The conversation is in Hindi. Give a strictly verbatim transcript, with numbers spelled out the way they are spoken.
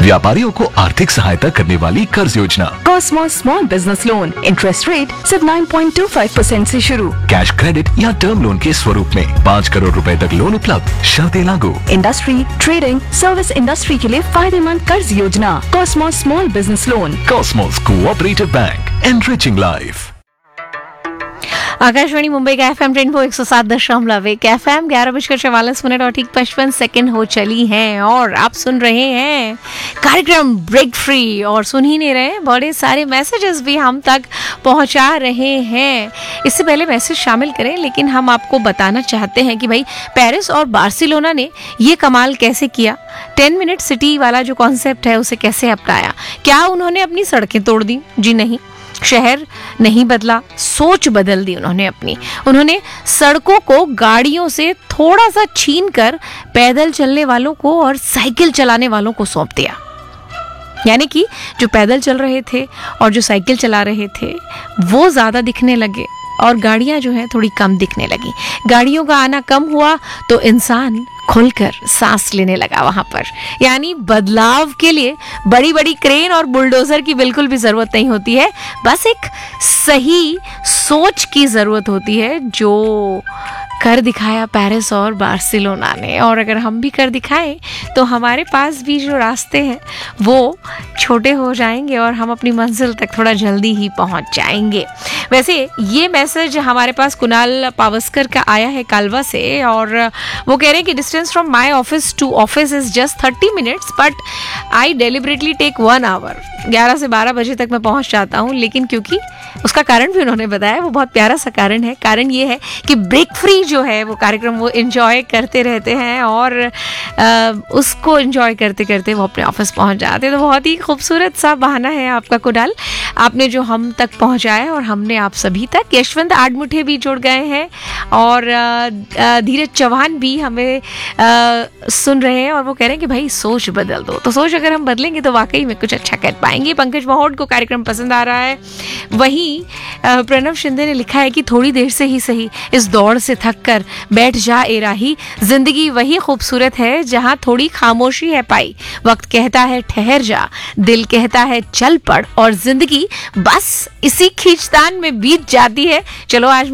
व्यापारियों को आर्थिक सहायता करने वाली कर्ज योजना। Cosmos small business loan, interest rate सिर्फ nine point two five percent से शुरू। कैश क्रेडिट या टर्म लोन के स्वरूप में पाँच करोड़ रुपए तक लोन उपलब्ध, शर्तें लागू। इंडस्ट्री, ट्रेडिंग, सर्विस इंडस्ट्री के लिए फायदेमंद कर्ज योजना। Cosmos small business loan. Cosmos cooperative bank, enriching life. Akashvani Mumbai का एफ एम रेनबो एक सौ सात दशमलव एक एफ एम ग्यारह बजकर चवालीस मिनट और ठीक पचपन सेकेंड हो चली हैं और आप सुन रहे हैं कार्यक्रम ब्रेक फ्री। और सुन ही नहीं रहे, बड़े सारे मैसेजेस भी हम तक पहुंचा रहे हैं। इससे पहले मैसेज शामिल करें, लेकिन हम आपको बताना चाहते हैं कि भाई पेरिस और बार्सिलोना ने ये कमाल कैसे किया, टेन मिनट सिटी वाला जो कॉन्सेप्ट है उसे कैसे अपनाया। क्या उन्होंने अपनी सड़कें तोड़ दी? जी नहीं, शहर नहीं बदला, सोच बदल दी उन्होंने अपनी। उन्होंने सड़कों को गाड़ियों से थोड़ा सा छीन कर पैदल चलने वालों को और साइकिल चलाने वालों को सौंप दिया। यानी कि जो पैदल चल रहे थे और जो साइकिल चला रहे थे वो ज्यादा दिखने लगे और गाड़ियां जो हैं थोड़ी कम दिखने लगी। गाड़ियों का आना कम हुआ तो इंसान खुलकर सांस लेने लगा वहां पर। यानी बदलाव के लिए बड़ी बड़ी क्रेन और बुलडोजर की बिल्कुल भी जरूरत नहीं होती है, बस एक सही सोच की जरूरत होती है, जो कर दिखाया पेरिस और बार्सिलोना ने। और अगर हम भी कर दिखाएं तो हमारे पास भी जो रास्ते हैं वो छोटे हो जाएंगे और हम अपनी मंजिल तक थोड़ा जल्दी ही पहुंच जाएंगे। वैसे ये मैसेज हमारे पास कुणाल पावस्कर का आया है कालवा से, और वो कह रहे हैं कि distance from my office to office is just thirty minutes but I deliberately take one hour. ग्यारह से बारह बजे तक मैं पहुंच जाता हूं, लेकिन क्योंकि उसका कारण भी उन्होंने बताया, वो बहुत प्यारा सा कारण है। कारण ये है कि ब्रेक फ्री जो है वो कार्यक्रम वो एंजॉय करते रहते हैं और आ, उसको एंजॉय करते करते वो अपने ऑफिस पहुंच जाते हैं। तो बहुत ही खूबसूरत सा बहाना है आपका कुणाल, आपने जो हम तक पहुंचाया और हमने आप सभी तक। यशवंत आडमुठे भी जुड़ गए हैं और धीरज चौहान भी हमें आ, सुन रहे हैं और वो कह रहे हैं कि भाई सोच बदल दो। तो सोच अगर हम बदलेंगे तो वाकई में कुछ अच्छा कर पाएंगे। पंकज महोट को कार्यक्रम पसंद आ रहा है। वहीं प्रणव शिंदे ने लिखा है कि थोड़ी देर से ही सही इस दौड़ से थक कर बैठ जा ए राही, जिंदगी वही खूबसूरत है जहां थोड़ी खामोशी है पाई। वक्त कहता है ठहर जा, दिल कहता है चल पड़, और जिंदगी बस इसी खींचतान में बीत जाती है। चलो आज